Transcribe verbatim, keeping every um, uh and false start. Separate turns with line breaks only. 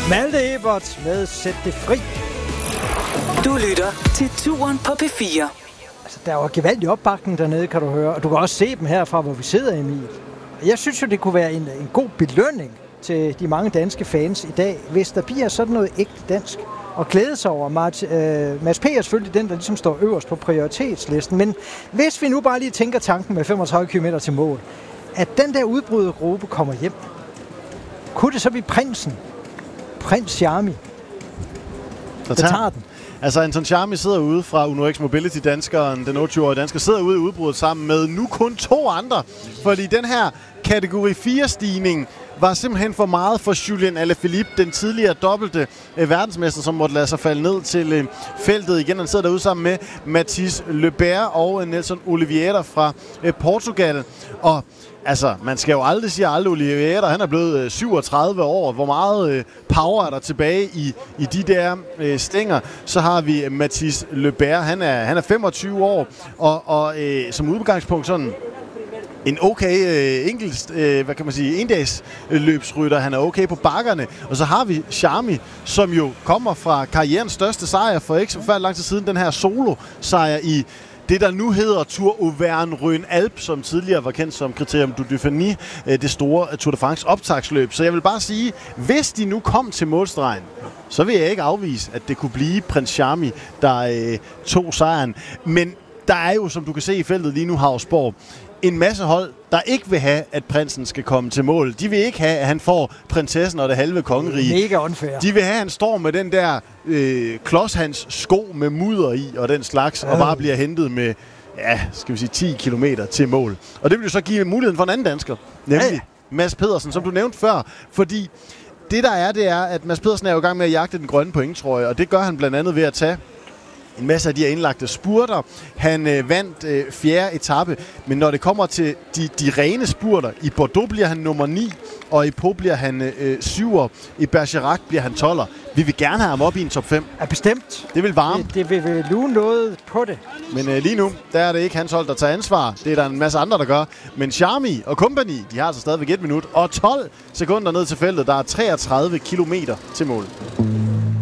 Malte Ebert med Sæt det fri.
Du lytter til Turen på P fire.
Altså, der var gevaldig opbakning dernede, kan du høre. Og du kan også se dem herfra, hvor vi sidder, Emil. Jeg synes jo, det kunne være en, en god belønning til de mange danske fans i dag, hvis der bliver sådan noget ægte dansk og glæde sig over. Mart, øh, Mads P. er selvfølgelig den, der ligesom står øverst på prioritetslisten. Men hvis vi nu bare lige tænker tanken med femogtredive kilometer til mål, at den der udbrydergruppe kommer hjem, kunne det så blive prinsen? Prins Charmy, der tager, tager den.
Altså, Anton Charmy sidder ude fra Uno X Mobility-danskeren, den otteogtyve-årige dansker, sidder ude i udbruddet sammen med nu kun to andre. Fordi den her kategori fire-stigning var simpelthen for meget for Julien Alaphilippe, den tidligere dobbelte øh, verdensmester, som måtte lade sig falde ned til øh, feltet igen. Han sidder derude sammen med Mathis Lebert og øh, Nelson Oliveira fra øh, Portugal. Og altså, man skal jo aldrig sige aldrig. Oliveira, han er blevet øh, syvogtredive år. Hvor meget øh, power er der tilbage i, i de der øh, stænger? Så har vi øh, Mathis Lebert, han er, han er femogtyve år, og, og øh, som udgangspunkt sådan en okay øh, enkelt, øh, hvad kan man sige, endags øh, løbsrytter. Han er okay på bakkerne. Og så har vi Charmy, som jo kommer fra karrierens største sejr for ikke så forfærdelig lang tid siden. Den her solo-sejr i det, der nu hedder Tour Auvergne-Rhône-Alpes, som tidligere var kendt som Criterium du Dauphiné, øh, det store Tour de France optagsløb. Så jeg vil bare sige, hvis de nu kom til målstregen, så vil jeg ikke afvise, at det kunne blive prins Charmy, der øh, tog sejren. Men der er jo, som du kan se i feltet lige nu, Havsborg, en masse hold, der ikke vil have, at prinsen skal komme til mål. De vil ikke have, at han får prinsessen og det halve kongerige.
Mega unfair.
De vil have, at han står med den der øh, klodshans sko med mudder i og den slags, øh. og bare bliver hentet med, ja, skal vi sige, ti kilometer til mål. Og det vil jo så give muligheden for en anden dansker, nemlig ja. Mads Pedersen, som du nævnte før. Fordi det der er, det er, at Mads Pedersen er jo i gang med at jagte den grønne pointtrøje, og det gør han blandt andet ved at tage en masse af de her indlagte spurter. Han øh, vandt øh, fjerde etape, men når det kommer til de, de rene spurter, i Bordeaux bliver han nummer ni, og i Pau bliver han øh, syver, i Bergerac bliver han tolver. Vi vil gerne have ham op i en top fem.
Er bestemt.
Det vil varme.
Det, det vil, vil lune noget på det.
Men øh, lige nu, der er det ikke hans hold, der tager ansvar. Det er der en masse andre, der gør. Men Charmy og company, de har altså stadigvæk et minut og tolv sekunder ned til feltet. Der er treogtredive kilometer til mål.